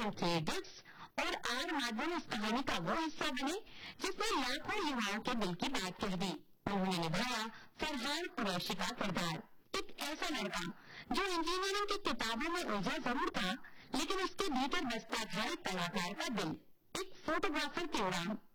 Film theatres और are Madhavan इस कहानी का वो हिस्सा बने जिसने लाखों युवाओं के दिल की बात कह दी। उन्होंने निभाया फरहान कुरैशी का किरदार, एक ऐसा लड़का जो इंजीनियरिंग की किताबों में उलझा जरूर था, लेकिन उसके भीतर बसता था एक कलाकार का दिल, एक फोटोग्राफर की उड़ान।